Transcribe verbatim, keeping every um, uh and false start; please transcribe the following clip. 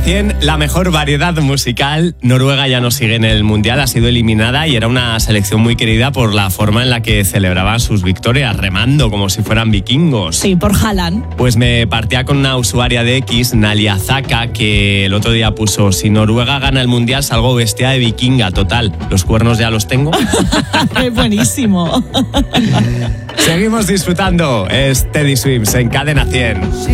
cien, la mejor variedad musical. Noruega ya no sigue en el Mundial, ha sido eliminada y era una selección muy querida por la forma en la que celebraban sus victorias, remando como si fueran vikingos. Sí, por Haaland. Pues me partía con una usuaria de X, Nalia Zaka, que el otro día puso: si Noruega gana el Mundial salgo vestida de vikinga, total, los cuernos ya los tengo. Es buenísimo. Seguimos disfrutando, es Teddy Swims en Cadena cien.